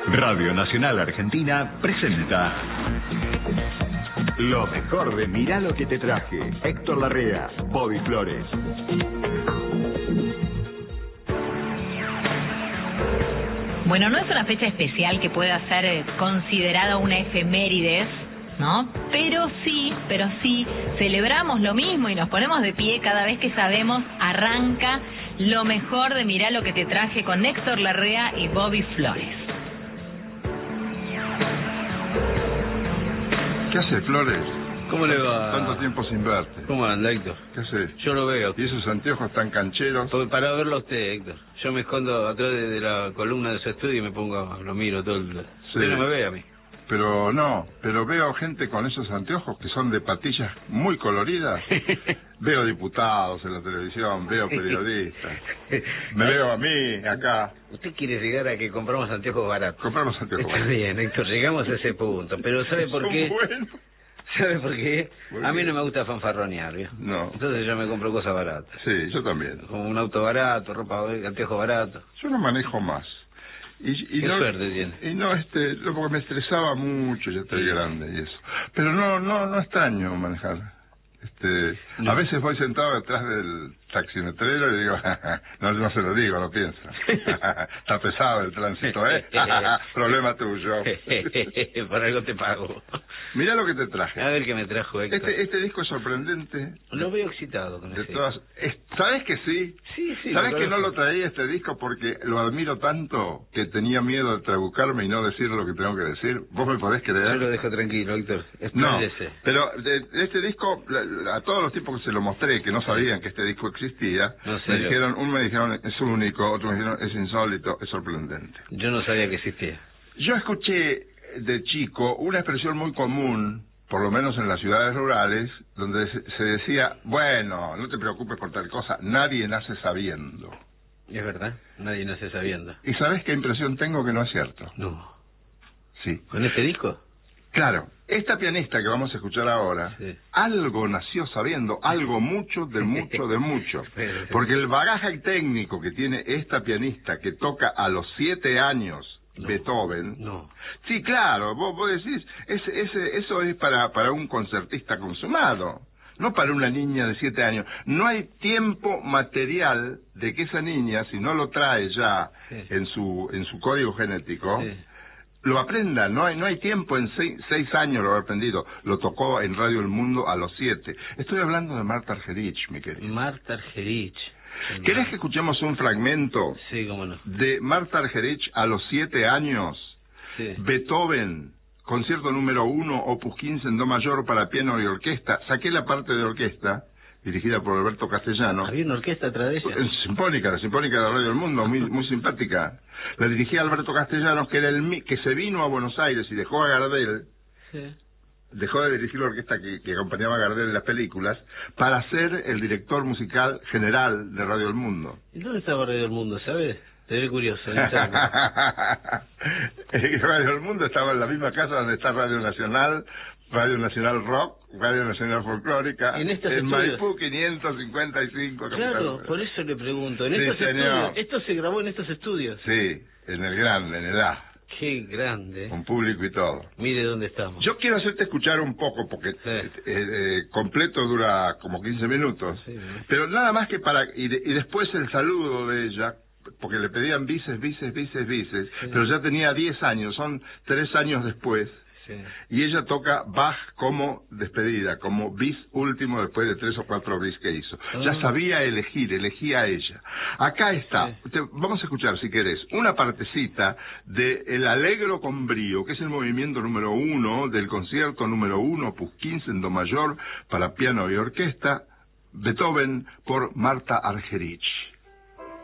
Radio Nacional Argentina presenta lo mejor de Mirá lo que te traje. Héctor Larrea, Bobby Flores. Bueno, no es una fecha especial que pueda ser considerada una efemérides, ¿no? Pero sí, celebramos lo mismo y nos ponemos de pie cada vez que sabemos arranca lo mejor de Mirá lo que te traje con Héctor Larrea y Bobby Flores. ¿Qué hace, Flores? ¿Cómo le va? Tanto tiempo sin verte. ¿Cómo anda, Héctor? ¿Qué haces? Yo lo veo. ¿Y esos anteojos tan cancheros? Para verlo a usted, Héctor. Yo me escondo atrás de la columna de su estudio y me pongo, lo miro todo el... Sí. Usted no me ve a mí. Pero veo gente con esos anteojos que son de patillas muy coloridas. Veo diputados en la televisión, veo periodistas. Me veo a mí, acá. Usted quiere llegar a que compramos anteojos baratos. Compramos anteojos Está baratos. bien, Héctor, llegamos a ese punto. Pero ¿sabe por Son qué? buenos. ¿Sabe por qué? ¿Por A mí qué? no me gusta fanfarronear, ¿vio? No. Entonces yo me compro cosas baratas. Sí, yo también. Como un auto barato, ropa, anteojos baratos. Yo no manejo más. Y ¿Qué no, suerte tiene? Y no, porque me estresaba mucho, ya estoy grande y eso. Pero no extraño manejar. No. A veces voy sentado detrás del taximetrero y digo, no se lo digo, lo pienso. Está pesado el tránsito, ¿eh? Problema tuyo. Por algo te pago. Mirá lo que te traje. A ver qué me trajo, Héctor. Este disco es sorprendente. Lo veo excitado con De ese. todas, ¿sabes que sí? Sí. ¿Sabes lo que no conozco. lo traía este disco porque lo admiro tanto que tenía miedo de trabucarme y no decir lo que tengo que decir? ¿Vos me podés Yo lo creer? dejo tranquilo, Héctor. No, Espléndese. pero de este disco, a todos los tipos que se lo mostré, que no sabían que este disco existía, No sé, me dijeron es único, otros me dijeron es insólito, es sorprendente. Yo no sabía que existía. Yo escuché de chico una expresión muy común, por lo menos en las ciudades rurales, donde se decía, bueno, no te preocupes por tal cosa, nadie nace sabiendo. Es verdad, nadie nace sabiendo. ¿Y sabes qué impresión tengo que no es cierto? No. Sí. ¿Con este disco? Claro, esta pianista que vamos a escuchar ahora, Sí. algo nació sabiendo, algo mucho de mucho de mucho. Pero- Porque el bagaje técnico que tiene esta pianista que toca a los 7 años No. Beethoven. No. Sí, claro, vos decís, eso es para un concertista consumado, no para una niña de 7 años. No hay tiempo material de que esa niña, si no lo trae ya Sí. en su código genético, Sí. lo aprenda. No hay tiempo, en 6 años lo ha aprendido. Lo tocó en Radio El Mundo a los 7. Estoy hablando de Marta Argerich, mi querido. Marta Argerich. ¿Querés que escuchemos un fragmento Sí, cómo no. de Marta Argerich a los 7 años? Sí. Beethoven, concierto número 1, opus 15 en do mayor para piano y orquesta. Saqué la parte de orquesta, dirigida por Alberto Castellano. ¿Había una orquesta atrás de ella? La Sinfónica de Radio del Mundo, muy simpática. La dirigía Alberto Castellanos, que era que se vino a Buenos Aires y dejó a Gardel, Sí. dejó de dirigir la orquesta que acompañaba a Gardel en las películas, para ser el director musical general de Radio del Mundo. ¿Y dónde estaba Radio del Mundo, sabes? Te ve curioso. ¿no? Radio del Mundo estaba en la misma casa donde está Radio Nacional Rock, Radio Nacional Folclórica, ¿En estos estudios? Maipú 555. Claro, Capital. por eso le pregunto. En Sí, estos señor. estudios. Esto se grabó en estos estudios. Sí, en el grande, en el A, Qué grande. con público y todo. Mire dónde estamos. Yo quiero hacerte escuchar un poco, porque completo dura como 15 minutos, Sí, ¿no? pero nada más que y después el saludo de ella, porque le pedían bises, pero ya tenía 10 años, son 3 años después, Sí. y ella toca Bach como despedida, como bis último después de 3 o 4 bis que hizo. Ya sabía elegía a ella. Acá está, vamos a escuchar, si querés, una partecita de El Allegro con Brío, que es el movimiento número 1 del concierto número 1, opus 15 en do mayor, para piano y orquesta, Beethoven por Marta Argerich.